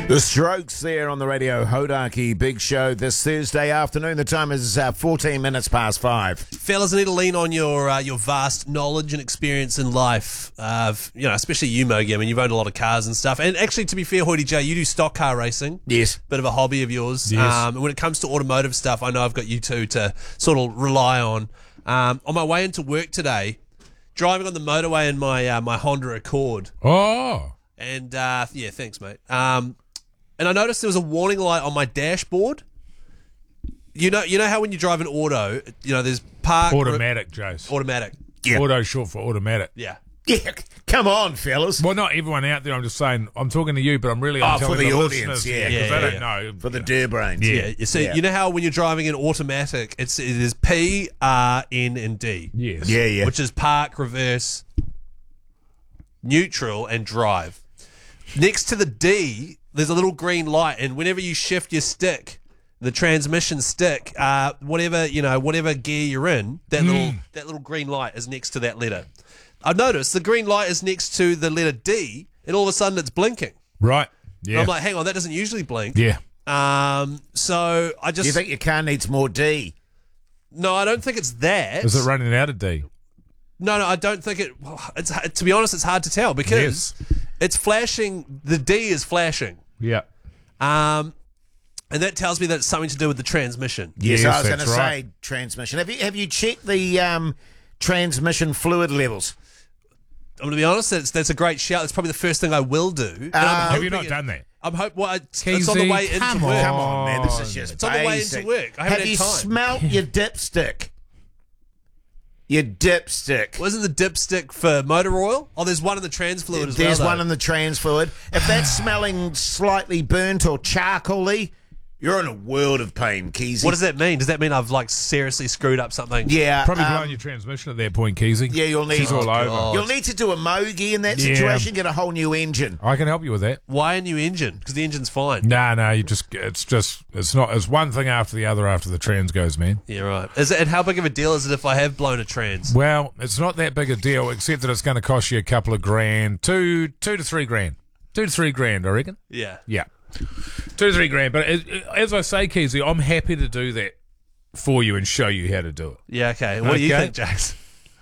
The Strokes there on the radio, Hodaki Big Show this Thursday afternoon. The time is 14 minutes past 5. Fellas, I need to lean on your vast knowledge and experience in life. Especially you, Mogi. I mean, you've owned a lot of cars and stuff. And actually, to be fair, Hoity J, you do stock car racing. Yes. Bit of a hobby of yours. Yes. And when it comes to automotive stuff, I know I've got you two to sort of rely on. On my way into work today, driving on the motorway in my my Honda Accord. Oh. And, yeah, thanks, mate. And I noticed there was a warning light on my dashboard. You know how when you drive an auto, there's park... Automatic, Jace. Automatic. Yeah. Auto short for automatic. Yeah. Yeah, come on, fellas. Well, not everyone out there. I'm just saying, I'm talking to you, but I'm for telling the audience, listeners, yeah. because Yeah, they yeah. don't know. For the deer brains. Yeah. You see, you know how when you're driving an automatic, it is P, R, N, and D. Yes. Yeah. Which is park, reverse, neutral, and drive. Next to the D, there's a little green light, and whenever you shift your stick, the transmission stick, whatever gear you're in, that little green light is next to that letter. I've noticed the green light is next to the letter D, and all of a sudden it's blinking. Right. And Yeah. I'm like, hang on, that doesn't usually blink. Yeah. So I just... Do you think your car needs more D? No, I don't think it's that. Is it running out of D? No, I don't think it... It's, to be honest, it's hard to tell because it's flashing... The D is flashing. Yeah. And that tells me that it's something to do with the transmission. Yes, Yes, I was going to that's say right. transmission. Have you checked the transmission fluid levels? I'm going to be honest, that's a great shout. That's probably the first thing I will do. And I'm Have you hoping not done that? I'm hope. Well, it's on the Keezy, way into come work. Come on, man. This is just It's on the way basic. into work. I haven't Have you had time. smelt your dipstick? Your dipstick. Wasn't the dipstick for motor oil? Oh, there's one in the trans fluid as well. There's though. one in the trans fluid. If that's smelling slightly burnt or charcoaly, you're in a world of pain, Keezy. What does that mean? Does that mean I've seriously screwed up something? Yeah, Probably blowing your transmission at that point, Keezy. yeah, you'll need She's all over. God. You'll need to do a Mogi in that Yeah. situation. Get a whole new engine. I can help you with that. Why a new engine? Because the engine's fine. No, it's one thing after the other after the trans goes, man. Yeah, right. And how big of a deal is it if I have blown a trans? Well, it's not that big a deal, except that it's going to cost you a couple of grand, two to 3 grand. 2 to 3 grand, I reckon. Yeah. Yeah. 2 to 3 grand. But as I say, Keezy, I'm happy to do that for you and show you how to do it. Yeah, okay. What do you Okay. think, Jax?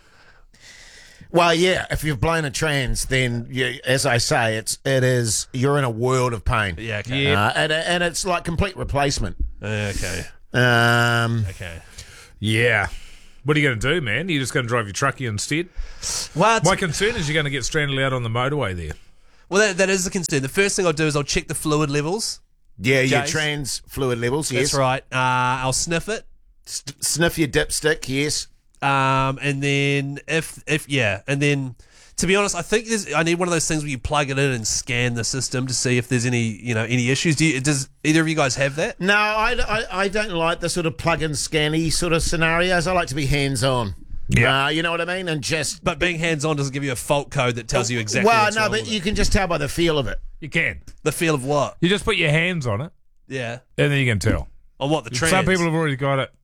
Well, yeah, if you've blown a trans, then as I say, you're in a world of pain. Yeah, okay. Yeah. And it's like complete replacement. Okay. Okay. Yeah. What are you going to do, man? You're just going to drive your truckie instead? Well, My concern is you're going to get stranded out on the motorway there. that is the concern. The first thing I'll do is I'll check the fluid levels. Yeah, your Jace? trans fluid levels, yes. That's right. I'll sniff it. Sniff your dipstick, yes. And then and then to be honest, I think I need one of those things where you plug it in and scan the system to see if there's any issues. Does either of you guys have that? No, I don't like the sort of plug-in scanny sort of scenarios. I like to be hands-on. Yeah. You know what I mean? And just... But being hands-on doesn't give you a fault code that tells you exactly Well, what's no, wrong but with you it. can just tell by the feel of it. You can. The feel of what? You just put your hands on it, Yeah. and then you can tell. On what, the trans? Some people have already got it.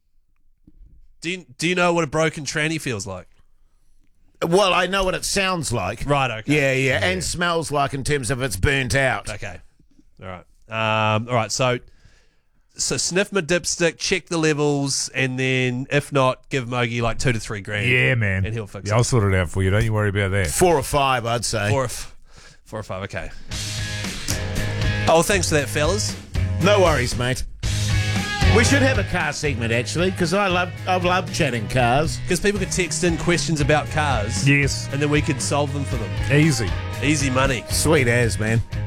Do you know what a broken tranny feels like? Well, I know what it sounds like. Right, okay. Yeah, and smells like in terms of it's burnt out. Okay. All right. All right, so sniff my dipstick, check the levels, and then if not, give Mogi 2 to 3 grand. Yeah, man. And he'll fix I'll sort it out for you. Don't you worry about that. 4 or 5, I'd say. 4 or 5, okay. Oh, well, thanks for that, fellas. No worries, mate. We should have a car segment, actually, because I love chatting cars. Because people could text in questions about cars. Yes. And then we could solve them for them. Easy. Easy money. Sweet as, man.